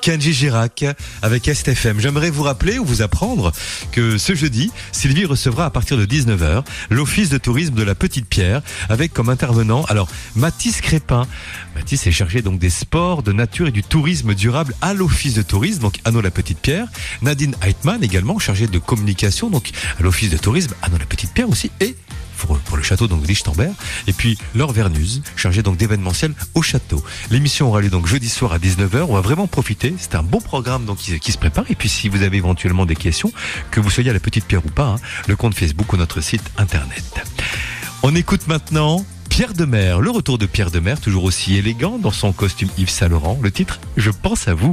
Kenji Girac avec STFM. J'aimerais vous rappeler ou vous apprendre que ce jeudi, Sylvie recevra à partir de 19h l'Office de tourisme de la Petite Pierre avec comme intervenant, alors, Mathis Crépin. Mathis est chargé donc des sports, de nature et du tourisme durable à l'Office de tourisme, donc Anneau la Petite Pierre. Nadine Heitmann également chargée de communication, donc à l'Office de tourisme Anneau la Petite Pierre aussi, et pour le château donc Lichtenberg, et puis Laure Vernuse, chargée donc d'événementiel au château. L'émission aura lieu donc jeudi soir à 19h, on va vraiment profiter, c'est un bon programme donc qui se prépare, et puis si vous avez éventuellement des questions, que vous soyez à la Petite Pierre ou pas, le compte Facebook ou notre site internet. On écoute maintenant Pierre Demers, le retour de Pierre Demers, toujours aussi élégant dans son costume Yves Saint Laurent, le titre « Je pense à vous ».